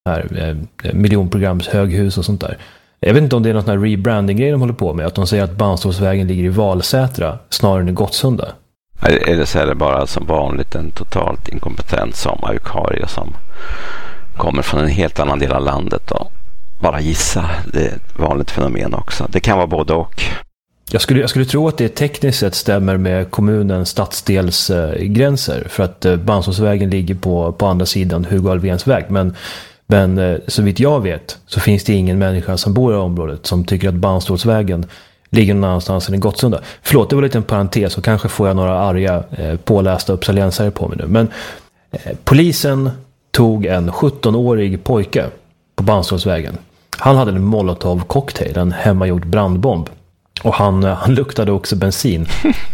här miljonprograms höghus och sånt där. Jag vet inte om det är någon sån här rebranding-grej de håller på med, att de säger att Banståsvägen ligger i Valsätra snarare än i Gottsunda. Eller så är det bara som vanligt en totalt inkompetent sommarvikarie som kommer från en helt annan del av landet och bara gissa. Det är ett vanligt fenomen också. Det kan vara både och. Jag skulle tro att det tekniskt sett stämmer med kommunens stadsdelsgränser, för att Banståsvägen ligger på andra sidan Hugo Alfvéns väg. Men så vitt jag vet så finns det ingen människa som bor i området som tycker att Banståsvägen ligger någon annanstans än i Gottsunda. Förlåt, det var lite en parentes och kanske får jag några arga pålästa uppsaliensare på mig nu. Men polisen tog en 17-årig pojke på Banståsvägen. Han hade en Molotov-cocktail, en hemmagjord brandbomb. Och han luktade också bensin.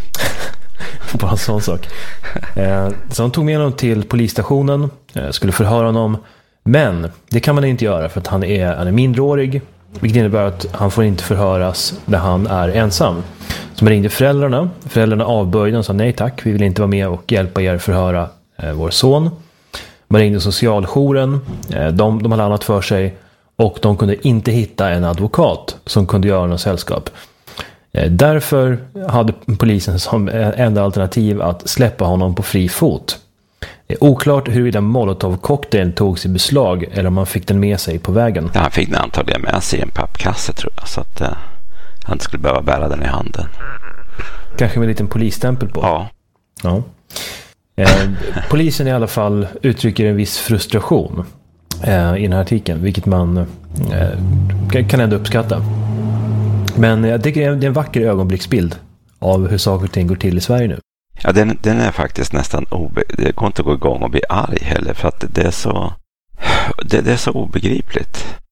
Bara en sån sak. Så han tog med honom till polisstationen, skulle förhöra honom. Men det kan man inte göra för att han är minderårig. Vilket innebär att han får inte förhöras när han är ensam. Så man ringde föräldrarna. Föräldrarna avböjde och sa nej tack, vi vill inte vara med och hjälpa er förhöra vår son. Man ringde socialjouren. De hade annat för sig. Och de kunde inte hitta en advokat som kunde göra något sällskap. Därför hade polisen som enda alternativ att släppa honom på fri fot. Det är oklart huruvida Molotov-cocktailen togs i beslag eller om man fick den med sig på vägen. Ja, han fick den antagligen med sig i en pappkasse tror jag, så att han inte skulle behöva bära den i handen. Kanske med en liten polisstämpel på. Ja. Polisen i alla fall uttrycker en viss frustration i den här artikeln, vilket man kan ändå uppskatta. Men jag tycker det är en vacker ögonblicksbild av hur saker och ting går till i Sverige nu. Ja, den är faktiskt nästan det går inte att gå igång och bli arg heller, för att det är så obegripligt.